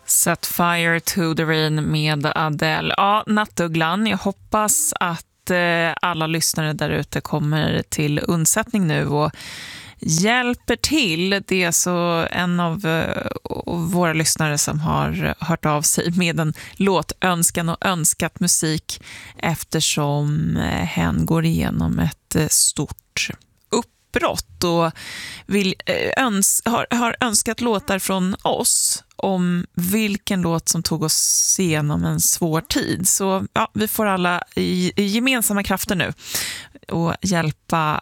Set Fire to the Rain med Adele. Ja, Nattugglan, jag hoppas att alla lyssnare där ute kommer till undsättning nu och hjälper till. Det är så en av våra lyssnare som har hört av sig med en låtönskan och önskat musik eftersom hen går igenom ett stort uppbrott och har önskat låtar från oss om vilken låt som tog oss igenom en svår tid. Så ja, vi får alla i gemensamma krafter nu och hjälpa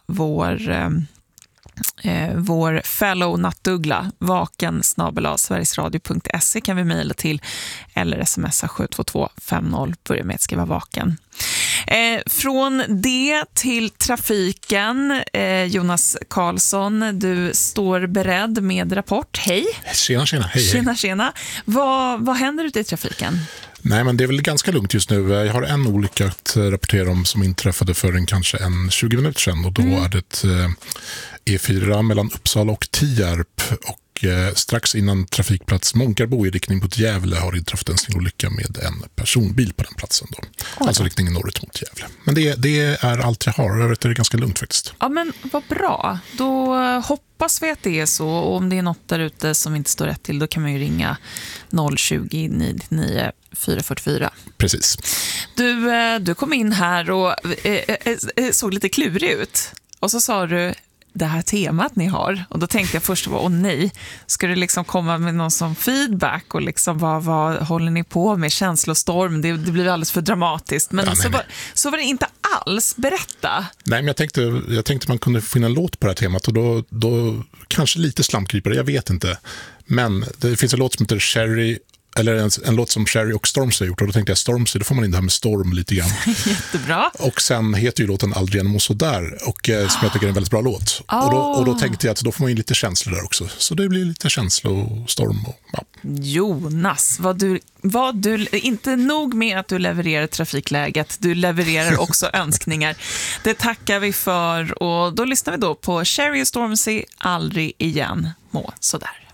vår fellow nattuggla. vaken@sverigesradio.se kan vi mejla till eller smsa 72250. Börja med att skriva vaken. Från det till trafiken. Jonas Karlsson, du står beredd med rapport. Hej. Tjena. Hej. Tjena. Vad händer ute i trafiken? Nej, men det är väl ganska lugnt just nu. Jag har en olycka att rapportera om som inträffade för kanske 20 minuter sedan. Och då är det E4 mellan Uppsala och Tierp. Och strax innan trafikplats Månkarbo i riktning mot Gävle har inträffat en olycka med en personbil på den platsen. Då. Alltså riktningen norrut mot Gävle. Men det är allt jag har. Jag vet att det är ganska lugnt faktiskt. Ja, men vad bra. Då hoppas vi att det är så. Och om det är något där ute som inte står rätt till, då kan man ju ringa 020 99 444. Precis. Du kom in här och såg lite klurig ut. Och så sa du det här temat ni har. Och då tänkte jag först, nej, ska du liksom komma med någon som feedback och liksom vad håller ni på med? Känslostorm, det blir alldeles för dramatiskt. Men så var det inte alls. Berätta. Nej, men jag tänkte man kunde finna en låt på det här temat och då kanske lite slamkrypare, jag vet inte. Men det finns en låt som heter Cherry, eller en låt som Cherry och Stormzy har gjort, och då tänkte jag Stormzy, då får man in det här med storm lite grann. Jättebra. Och sen heter ju låten Aldrig må så där, och som jag tycker är en väldigt bra låt. Och då tänkte jag att då får man in lite känslor där också. Så det blir lite känslostorm. Och, ja. Jonas, vad du inte nog med att du levererar trafikläget, du levererar också önskningar. Det tackar vi för, och då lyssnar vi då på Cherry och Stormzy, Aldrig igen må så där.